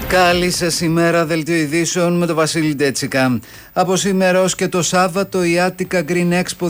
Καλή σας ημέρα, δελτίο ειδήσεων με τον Βασίλη Ντέτσικα. Από σήμερα ως και το Σάββατο η Attica Green Expo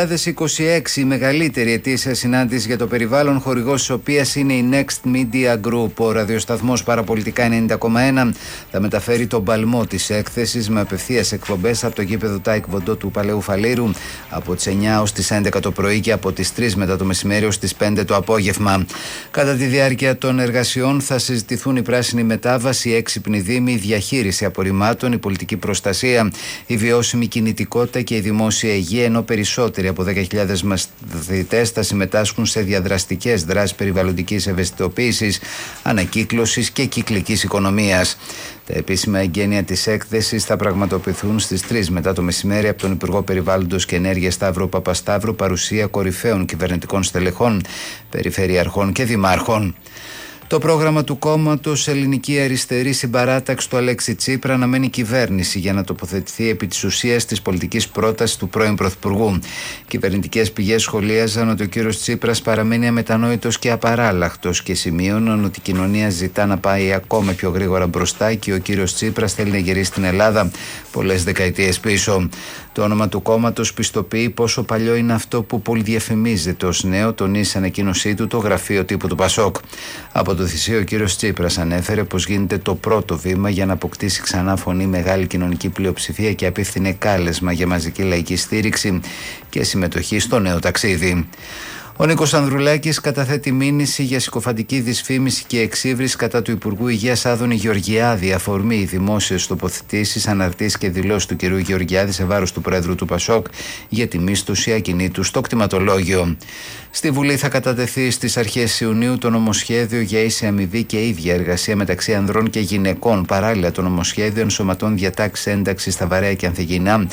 2026, η μεγαλύτερη ετήσια συνάντηση για το περιβάλλον, χορηγός της οποίας είναι η Next Media Group. Ο ραδιοσταθμός Παραπολιτικά 90,1 θα μεταφέρει τον παλμό της έκθεσης με απευθείας εκπομπές από το γήπεδο Τάικ Βοντό του Παλαιού Φαλήρου από τις 9 ως τις 11 το πρωί και από τις 3 μετά το μεσημέρι ως τις 5 το απόγευμα. Κατά τη διάρκεια των εργασιών θα συζητηθούν η πράσινη μετάβαση, η έξυπνη δήμη, η διαχείριση απορριμμάτων, η πολιτική προστασία, η βιώσιμη κινητικότητα και η δημόσια υγεία, ενώ περισσότεροι από 10.000 μαθητές θα συμμετάσχουν σε διαδραστικές δράσεις περιβαλλοντικής ευαισθητοποίησης, ανακύκλωσης και κυκλικής οικονομίας. Τα επίσημα εγγένεια της έκθεσης θα πραγματοποιηθούν στις 3 μετά το μεσημέρι από τον Υπουργό Περιβάλλοντος και Ενέργειας Σταύρο Παπασταύρου, παρουσία κορυφαίων κυβερνητικών στελεχών, περιφερειαρχών και δημάρχων. Το πρόγραμμα του κόμματος Ελληνική Αριστερή Συμπαράταξη του Αλέξη Τσίπρα αναμένει κυβέρνηση για να τοποθετηθεί επί της ουσίας της πολιτικής πρότασης του πρώην Πρωθυπουργού. Κυβερνητικές πηγές σχολίαζαν ότι ο κύριος Τσίπρας παραμένει αμετανόητος και απαράλλαχτος και σημείωναν ότι η κοινωνία ζητά να πάει ακόμα πιο γρήγορα μπροστά και ο κύριος Τσίπρας θέλει να γυρίσει στην Ελλάδα πολλές δεκαετίες πίσω. Το όνομα του κόμματος πιστοποιεί πόσο παλιό είναι αυτό που πολυδιαφημίζεται ως νέο, τονίζει σε ανακοίνωσή του το γραφείο τύπου του Πασόκ. Από το θυσίο, ο κύριος Τσίπρας ανέφερε πως γίνεται το πρώτο βήμα για να αποκτήσει ξανά φωνή μεγάλη κοινωνική πλειοψηφία και απίφθινε κάλεσμα για μαζική λαϊκή στήριξη και συμμετοχή στο νέο ταξίδι. Ο Νίκος Ανδρουλάκης καταθέτει μήνυση για συκοφαντική δυσφήμιση και εξύβριση κατά του Υπουργού Υγείας Άδωνη Γεωργιάδη, αφορμή οι δημόσιες τοποθετήσεις, αναρτήσεις και δηλώσεις του κυρίου Γεωργιάδη σε βάρος του Πρόεδρου του Πασόκ για τη μίσθωση ακινήτου στο κτηματολόγιο. Στη Βουλή θα κατατεθεί στις αρχές Ιουνίου το νομοσχέδιο για ίση αμοιβή και ίδια εργασία μεταξύ ανδρών και γυναικών. Παράλληλα, το νομοσχέδιο ενσωματών διατάξεις ένταξης στα βαρέα και ανθυγιεινά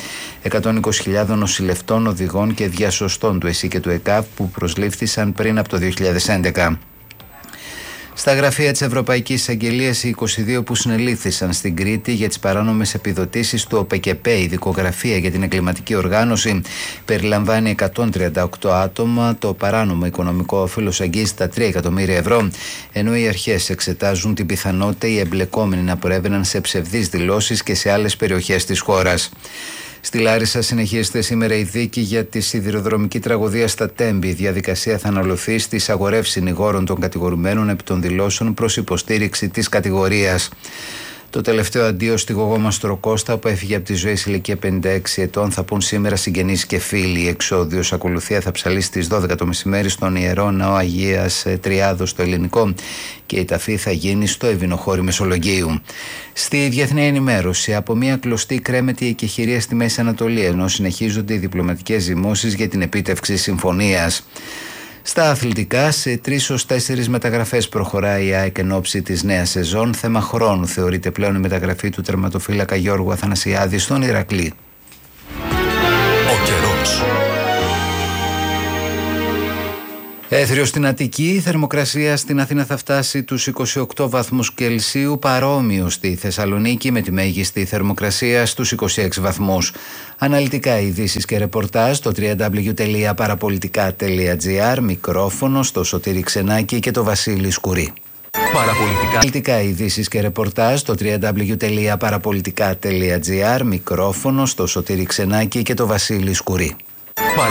120.000 νοσηλευτών, οδηγών και διασωστών του ΕΣΥ και του ΕΚΑΒ που προσλήφθησαν πριν από το 2011. Στα γραφεία της Ευρωπαϊκής Εισαγγελίας, οι 22 που συνελήφθησαν στην Κρήτη για τις παράνομες επιδοτήσεις του ΟΠΕΚΕΠΕ, η δικογραφία για την εγκληματική οργάνωση, περιλαμβάνει 138 άτομα. Το παράνομο οικονομικό όφελος αγγίζει τα 3 εκατομμύρια ευρώ, ενώ οι αρχές εξετάζουν την πιθανότητα οι εμπλεκόμενοι να προέβαιναν σε ψευδείς δηλώσεις και σε άλλες περιοχές της χώρας. Στη Λάρισα συνεχίζεται σήμερα η δίκη για τη σιδηροδρομική τραγωδία στα Τέμπη. Η διαδικασία θα αναλωθεί στις αγορεύσεις συνηγόρων των κατηγορουμένων επί των δηλώσεων προς υποστήριξη της κατηγορίας. Το τελευταίο αντίο στη γογό Μαστροκώστα που έφυγε από τη ζωή σε ηλικία 56 ετών θα πούν σήμερα συγγενείς και φίλοι. Η εξόδιος ακολουθία θα ψαλίσει στις 12 το μεσημέρι στον Ιερό Ναό Αγίας Τριάδος στο Ελληνικό και η ταφή θα γίνει στο Ευηνοχώρι Μεσολογγίου. Στη διεθνή ενημέρωση, από μια κλωστή κρέμεται η εκεχηρία στη Μέση Ανατολή, ενώ συνεχίζονται οι διπλωματικές ζυμώσεις για την επίτευξη συμφωνίας. Στα αθλητικά, σε 3-4 μεταγραφές προχωράει η ΑΕΚ εν ώψη της νέας σεζόν. Θέμα χρόνου θεωρείται πλέον η μεταγραφή του τερματοφύλακα Γιώργου Αθανασιάδη στον Ηρακλή. Ο καιρός. Έθριο στην Αττική, η θερμοκρασία στην Αθήνα θα φτάσει τους 28 βαθμούς Κελσίου, παρόμοιο στη Θεσσαλονίκη με τη μέγιστη θερμοκρασία στους 26 βαθμούς. Αναλυτικά ειδήσεις και ρεπορτάζ στο www.parapolitica.gr, μικρόφωνο στο Σωτήρη Ξενάκη και το Βασίλη Σκουρί. Αναλυτικά ειδήσεις και ρεπορτάζ στο www.parapolitica.gr, μικρόφωνο στο Σωτήρη Ξενάκη και το Βασίλη Σκουρί.